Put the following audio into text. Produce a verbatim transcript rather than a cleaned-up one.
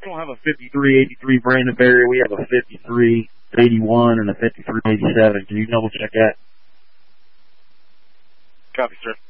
don't have a fifty-three eighty-three Brandon Berry. We have a fifty-three eighty-one and a fifty-three eighty-seven. Can you double check that? Copy, sir.